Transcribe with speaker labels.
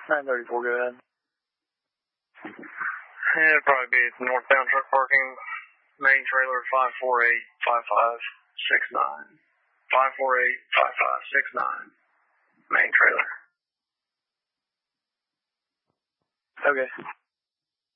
Speaker 1: 934, go ahead.
Speaker 2: It'd probably be northbound truck parking, main trailer 548-5569. 548-5569. Main trailer.
Speaker 1: Okay.